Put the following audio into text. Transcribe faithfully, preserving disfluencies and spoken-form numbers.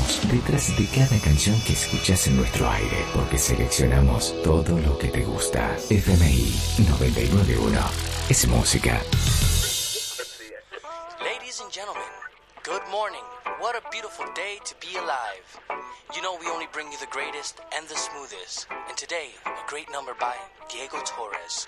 estamos detrás de cada canción que escuchas en nuestro aire, porque seleccionamos todo lo que te gusta. F M I noventa y nueve punto uno es música. Ladies and gentlemen, good morning. What a beautiful day to be alive. You know we only bring you the greatest and the smoothest. And today, a great number by Diego Torres.